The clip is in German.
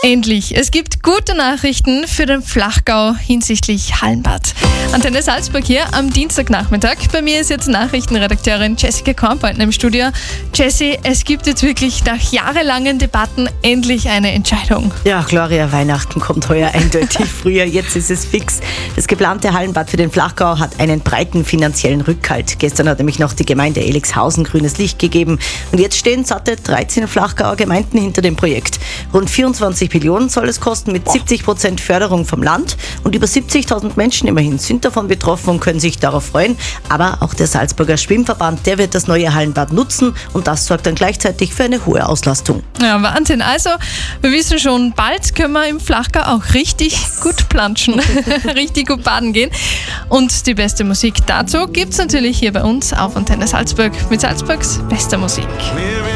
Endlich. Es gibt gute Nachrichten für den Flachgau hinsichtlich Hallenbad. Antenne Salzburg hier am Dienstagnachmittag. Bei mir ist jetzt Nachrichtenredakteurin Jessica Kornbeutner im Studio. Jessie, es gibt jetzt wirklich nach jahrelangen Debatten endlich eine Entscheidung. Ja, Gloria, Weihnachten kommt heuer eindeutig früher. Jetzt ist es fix. Das geplante Hallenbad für den Flachgau hat einen breiten finanziellen Rückhalt. Gestern hat nämlich noch die Gemeinde Elixhausen grünes Licht gegeben. Und jetzt stehen satte 13 Flachgauer Gemeinden hinter dem Projekt. Rund 24 Millionen soll es kosten mit 70% Förderung vom Land. Und über 70.000 Menschen immerhin sind davon betroffen und können sich darauf freuen. Aber auch der Salzburger Schwimmverband, der wird das neue Hallenbad nutzen. Und das sorgt dann gleichzeitig für eine hohe Auslastung. Ja, Wahnsinn. Also, wir wissen schon, bald können wir im Flachgau auch richtig gut planschen, richtig gut baden gehen. Und die beste Musik dazu gibt's natürlich hier bei uns auf Antenne Salzburg mit Salzburgs bester Musik.